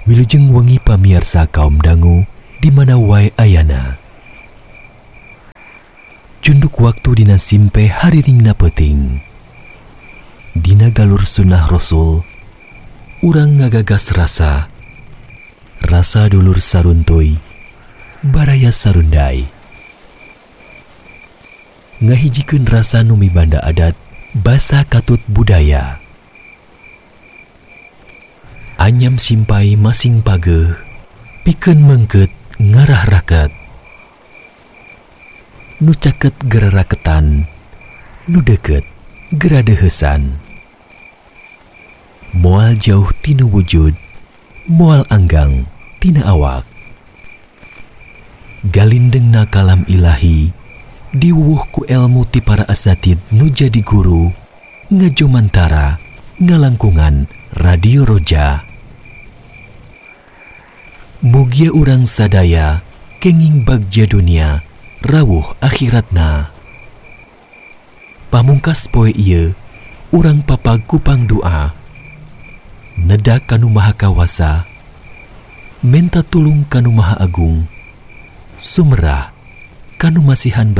Wilujeng wengi pamirsa kaum dangu di mana wae ayana. Cunduk waktu dina simpe hariringna peuting. Dina galur sunnah Rasul, urang ngagagas rasa dulur saruntuy, baraya sarundai. Ngahijikeun rasa nu mibanda adat, basa katut budaya. Anyam simpai masing pageuh, pikeun mengkeut ngarah raket. Nu caket gera raketan, nu deukeut gera deuheusan. Moal jauh tina wujud, moal anggang tina awak. Galindengna kalam ilahi, diwuwuh ku elmu ti para asatid nu jadi guru, ngajomantara ngalangkungan Radio Roja. Mugia urang sadaya kenging bagja dunia rawuh akhiratna. Pamungkas poe ieu urang papag kupang doa, nedak kanu maha kawasa, menta tulung kanu maha agung, sumerah kanu masihan